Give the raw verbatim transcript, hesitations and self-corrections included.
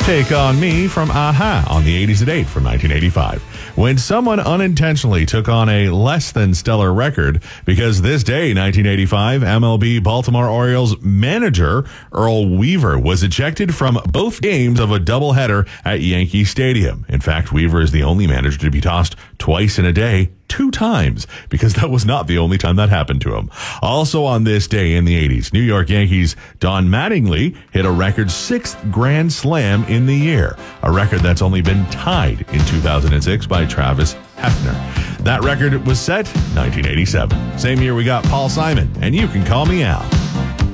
Take On Me from A-ha on the eighties at eight from nineteen eighty-five. When someone unintentionally took on a less than stellar record, because this day, nineteen eighty-five, M L B Baltimore Orioles manager Earl Weaver was ejected from both games of a doubleheader at Yankee Stadium. In fact, Weaver is the only manager to be tossed twice in a day, two times, because that was not the only time that happened to him. Also on this day in the eighties, New York Yankees' Don Mattingly hit a record sixth grand slam in the year, a record that's only been tied in two thousand six by Travis Hefner. That record was set nineteen eighty-seven. Same year we got Paul Simon, and You Can Call Me Al.